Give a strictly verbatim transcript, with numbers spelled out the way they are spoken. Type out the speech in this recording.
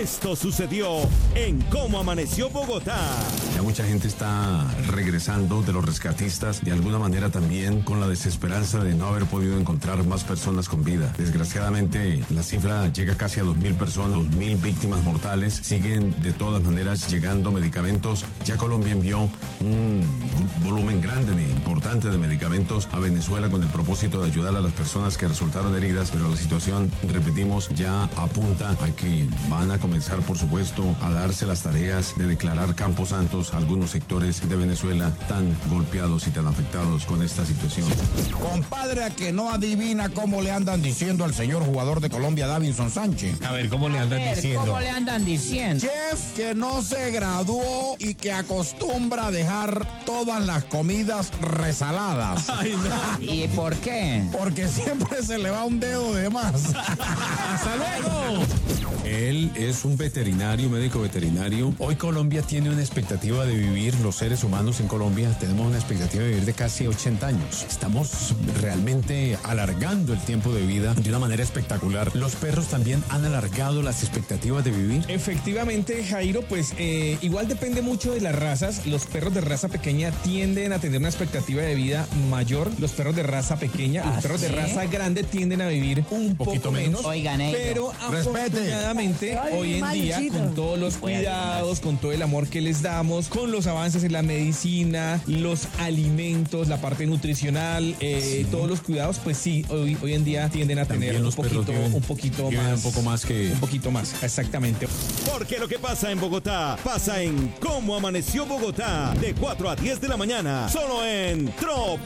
Esto sucedió en Cómo Amaneció Bogotá. Ya mucha gente está regresando de los rescatistas, de alguna manera también con la desesperanza de no haber podido encontrar más personas con vida. Desgraciadamente, la cifra llega casi a dos mil personas, dos mil víctimas mortales. Siguen de todas maneras llegando medicamentos. Ya Colombia envió un volumen grande, de, importante de medicamentos a Venezuela con el propósito de ayudar a las personas que resultaron heridas, pero la situación, repetimos, ya apunta a que van a comenzar, por supuesto, a darse las tareas de declarar campos santos a algunos sectores de Venezuela tan golpeados y tan afectados con esta situación. Compadre, a que no adivina cómo le andan diciendo al señor jugador de Colombia, Davinson Sánchez. A ver, ¿cómo le andan A ver, diciendo? ¿cómo le andan diciendo? Chef que no se graduó y que acostumbra a dejar todas las comidas resaladas. Ay, no. ¿Y por qué? Porque siempre se le va un dedo de más. ¡Hasta luego! Él es un veterinario, médico veterinario. Hoy Colombia tiene una expectativa de vivir, los seres humanos en Colombia tenemos una expectativa de vivir de casi ochenta años. Estamos realmente alargando el tiempo de vida de una manera espectacular. Los perros también han alargado las expectativas de vivir. Efectivamente, Jairo, pues eh, igual depende mucho de las razas. Los perros de raza pequeña tienden a tener una expectativa de vida mayor. Los perros de raza pequeña, los ¿Ah, perros de sí? raza grande tienden a vivir un poquito poco menos. menos. Oigan, ellos. Pero Respete. afortunadamente, Ay, hoy en día, maldito. con todos los cuidados, con todo el amor que les damos, con los avances en la medicina, los alimentos, la parte nutricional, eh, todos los cuidados, pues sí, hoy, hoy en día tienden a También tener un los perros poquito, viven- un poquito viven más. un poco más que- Un poquito más, exactamente. Porque lo que pasa en Bogotá, pasa en Cómo Amaneció Bogotá. De cuatro a diez de la mañana. Solo en Trop.